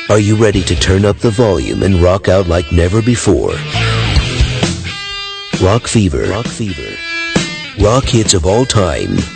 Are you ready to turn up the volume and rock out like never before? Rock Fever. Rock Fever. Rock hits of all time,